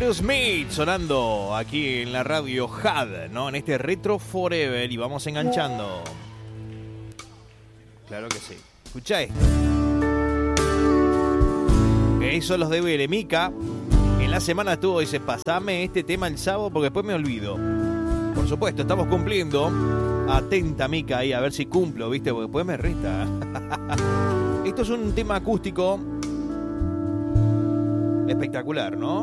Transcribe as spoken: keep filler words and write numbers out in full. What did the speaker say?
Aerosmith sonando aquí en la radio H U D, ¿no? En este Retro Forever y vamos enganchando. Claro que sí. Escucha esto. Eso los deberes, Mica. En la semana estuvo, dice, pasame este tema el sábado porque después me olvido. Por supuesto, estamos cumpliendo. Atenta, Mica, ahí a ver si cumplo, ¿viste? Porque después me resta. Esto es un tema acústico espectacular, ¿no?